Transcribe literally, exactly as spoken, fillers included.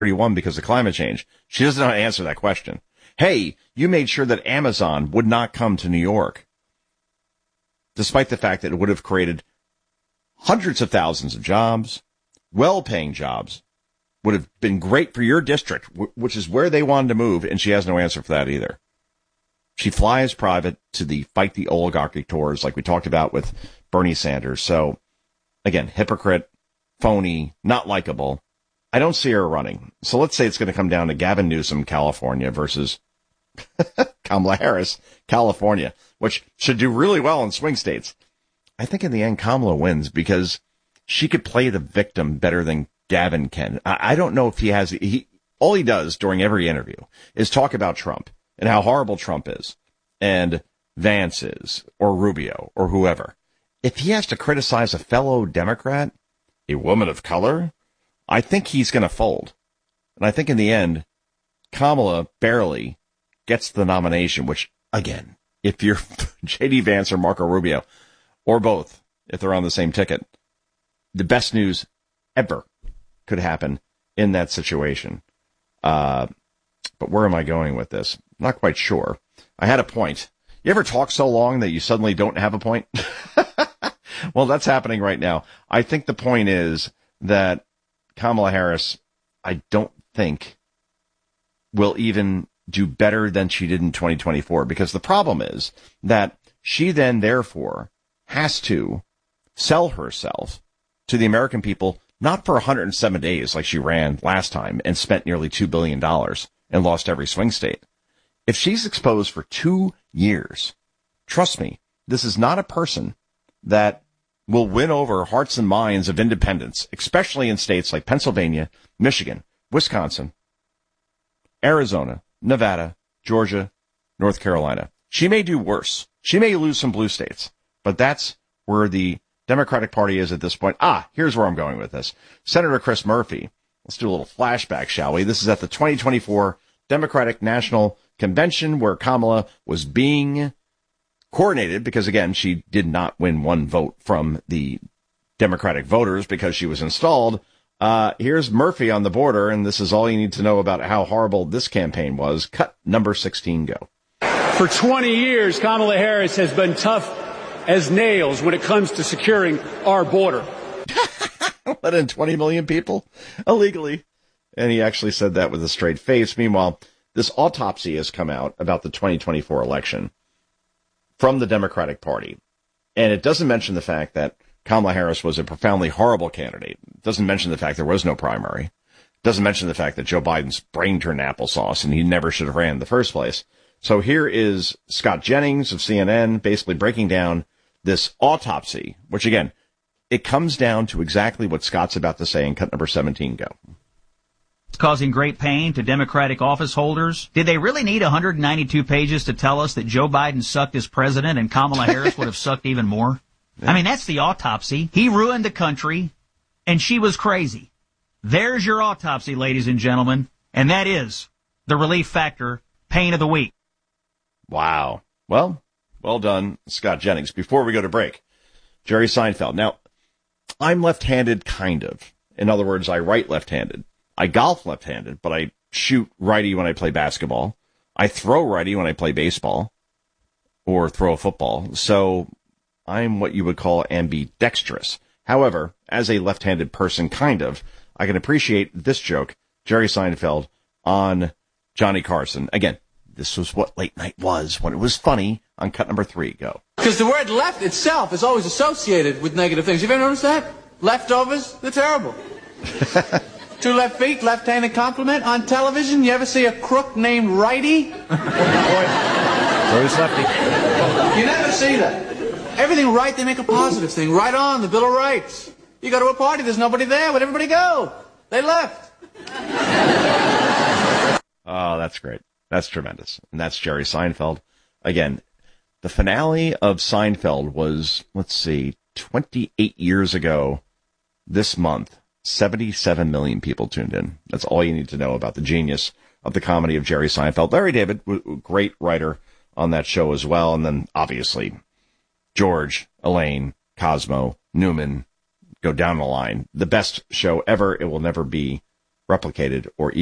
thirty-one because of climate change. She doesn't know how to answer that question. Hey, you made sure that Amazon would not come to New York, despite the fact that it would have created hundreds of thousands of jobs, well-paying jobs, would have been great for your district, which is where they wanted to move, and she has no answer for that either. She flies private to the Fight the Oligarchy tours like we talked about with Bernie Sanders. So, again, hypocrite, phony, not likable. I don't see her running. So let's say it's going to come down to Gavin Newsom, California, versus Kamala Harris, California, which should do really well in swing states. I think in the end, Kamala wins because she could play the victim better than Gavin can. I, I don't know if he has, he, all he does during every interview is talk about Trump and how horrible Trump is and Vance is or Rubio or whoever. If he has to criticize a fellow Democrat, a woman of color, I think he's going to fold. And I think in the end, Kamala barely gets the nomination, which, again, if you're J D Vance or Marco Rubio, or both, if they're on the same ticket, the best news ever could happen in that situation. Uh, but where am I going with this? Not quite sure. I had a point. You ever talk so long that you suddenly don't have a point? Well, that's happening right now. I think the point is that Kamala Harris, I don't think, will even do better than she did in twenty twenty-four, because the problem is that she then, therefore, has to sell herself to the American people, not for one hundred seven days like she ran last time and spent nearly two billion dollars and lost every swing state. If she's exposed for two years, trust me, this is not a person that will win over hearts and minds of independents, especially in states like Pennsylvania, Michigan, Wisconsin, Arizona, Nevada, Georgia, North Carolina. She may do worse. She may lose some blue states, but that's where the Democratic Party is at this point. Ah, here's where I'm going with this. Senator Chris Murphy. Let's do a little flashback, shall we? This is at the twenty twenty-four Democratic National Convention where Kamala was being coordinated because, again, she did not win one vote from the Democratic voters because she was installed. Uh, here's Murphy on the border, and this is all you need to know about how horrible this campaign was. Cut number sixteen, go. For twenty years, Kamala Harris has been tough as nails when it comes to securing our border. Let in twenty million people illegally. And he actually said that with a straight face. Meanwhile, this autopsy has come out about the twenty twenty-four election from the Democratic Party. And it doesn't mention the fact that Kamala Harris was a profoundly horrible candidate. It doesn't mention the fact there was no primary. It doesn't mention the fact that Joe Biden's brain turned applesauce and he never should have ran in the first place. So here is Scott Jennings of C N N basically breaking down this autopsy, which, again, it comes down to exactly what Scott's about to say in cut number seventeen, go. It's causing great pain to Democratic office holders. Did they really need one hundred ninety-two pages to tell us that Joe Biden sucked as president and Kamala Harris would have sucked even more? Yeah. I mean, that's the autopsy. He ruined the country, and she was crazy. There's your autopsy, ladies and gentlemen, and that is the relief factor pain of the week. Wow. Well, well done, Scott Jennings. Before we go to break, Jerry Seinfeld. Now, I'm left-handed, kind of. In other words, I write left-handed. I golf left-handed, but I shoot righty when I play basketball. I throw righty when I play baseball or throw a football. So I'm what you would call ambidextrous. However, as a left-handed person, kind of, I can appreciate this joke, Jerry Seinfeld, on Johnny Carson. Again, this was what late night was when it was funny on cut number three. Go. Because the word left itself is always associated with negative things. Have you ever noticed that? Leftovers, they're terrible. Two left feet, left-handed compliment on television. You ever see a crook named Righty? Boy, where's Lefty? You never see that. Everything right, they make a positive thing. Right on, the Bill of Rights. You go to a party, there's nobody there. Where'd everybody go? They left. Oh, that's great. That's tremendous. And that's Jerry Seinfeld. Again, the finale of Seinfeld was, let's see, twenty-eight years ago this month. seventy-seven million people tuned in. That's all you need to know about the genius of the comedy of Jerry Seinfeld. Larry David, great writer on that show as well. And then, obviously, George, Elaine, Cosmo, Newman, go down the line. The best show ever. It will never be replicated, or